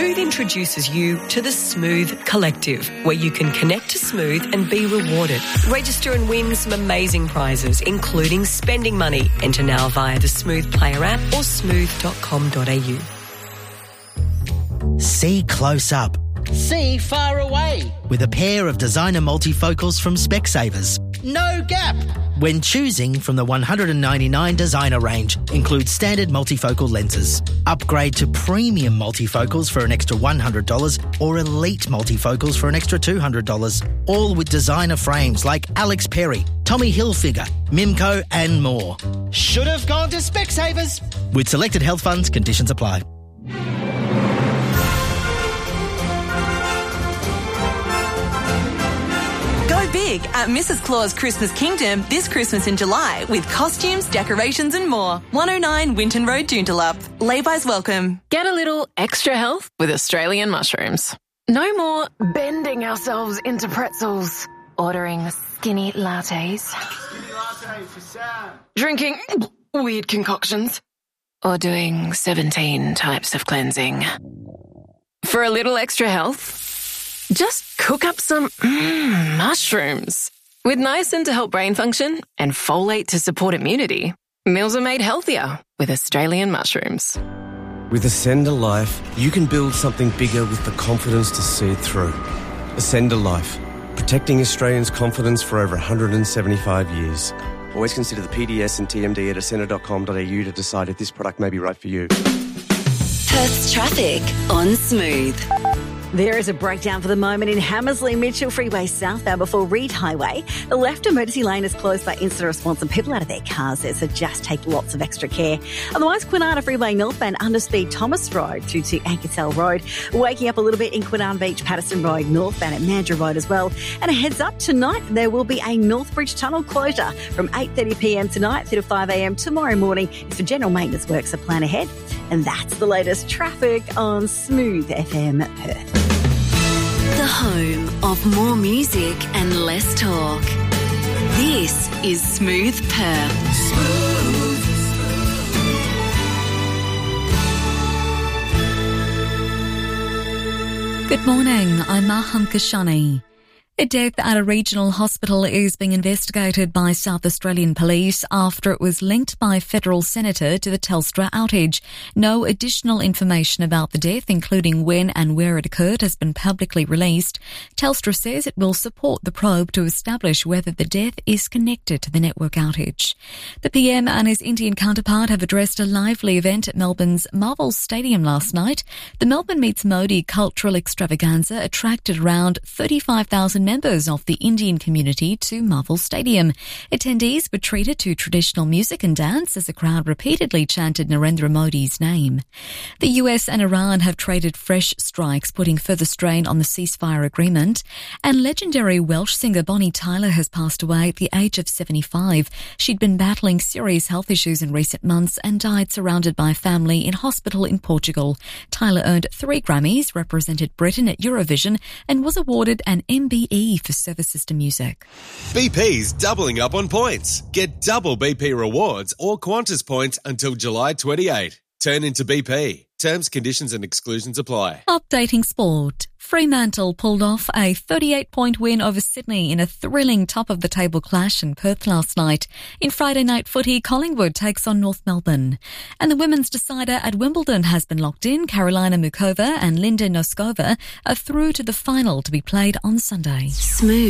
Smooth introduces you to the Smooth Collective, where you can connect to Smooth and be rewarded. Register and win some amazing prizes, including spending money. Enter now via the Smooth Player app or smooth.com.au. See close up. See far away. With a pair of designer multifocals from Specsavers. No gap. When choosing from the 199 designer range, includes standard multifocal lenses. Upgrade to premium multifocals for an extra $100 or elite multifocals for an extra $200. All with designer frames like Alex Perry, Tommy Hilfiger, Mimco and more. Should have gone to Specsavers. With selected health funds, conditions apply. Go big at Mrs. Claus Christmas Kingdom this Christmas in July with costumes, decorations and more. 109 Winton Road, Joondalup. Lay-bys welcome. Get a little extra health with Australian mushrooms. No more bending ourselves into pretzels. Ordering skinny lattes. Skinny latte for Sam. Drinking weird concoctions. Or doing 17 types of cleansing. For a little extra health, just cook up some mushrooms. With niacin to help brain function and folate to support immunity, meals are made healthier with Australian mushrooms. With Ascender Life, you can build something bigger with the confidence to see it through. Ascender Life, protecting Australians' confidence for over 175 years. Always consider the PDS and TMD at ascender.com.au to decide if this product may be right for you. Perth's traffic on Smooth. There is a breakdown for the moment in Hammersley Mitchell Freeway southbound before Reed Highway. The left emergency lane is closed by incident response and people out of their cars there, so just take lots of extra care. Otherwise, Kwinana Freeway northbound underspeed Thomas Road through to Ankersell Road. Waking up a little bit in Kwinana Beach, Patterson Road, northbound at Mandurah Road as well. And a heads up, tonight there will be a Northbridge Tunnel closure from 8:30pm tonight through to 5am tomorrow morning. It's for general maintenance works, so plan ahead. And that's the latest traffic on Smooth FM Perth. The home of more music and less talk. This is Smooth Perth. Smooth. Good morning, I'm Maham Kashani. A death at a regional hospital is being investigated by South Australian Police after it was linked by a federal senator to the Telstra outage. No additional information about the death, including when and where it occurred, has been publicly released. Telstra says it will support the probe to establish whether the death is connected to the network outage. The PM and his Indian counterpart have addressed a lively event at Melbourne's Marvel Stadium last night. The Melbourne Meets Modi cultural extravaganza attracted around 35,000 members of the Indian community to Marvel Stadium. Attendees were treated to traditional music and dance as the crowd repeatedly chanted Narendra Modi's name. The US and Iran have traded fresh strikes, putting further strain on the ceasefire agreement. And legendary Welsh singer Bonnie Tyler has passed away at the age of 75. She'd been battling serious health issues in recent months and died surrounded by family in hospital in Portugal. Tyler earned 3 Grammys, represented Britain at Eurovision, and was awarded an MBE for services to music. BP's doubling up on points. Get double BP rewards or Qantas points until July 28. Turn into BP. Terms, conditions and exclusions apply. Updating sport. Fremantle pulled off a 38-point win over Sydney in a thrilling top-of-the-table clash in Perth last night. In Friday night footy, Collingwood takes on North Melbourne. And the women's decider at Wimbledon has been locked in. Karolina Mukova and Linda Noskova are through to the final to be played on Sunday. Smooth.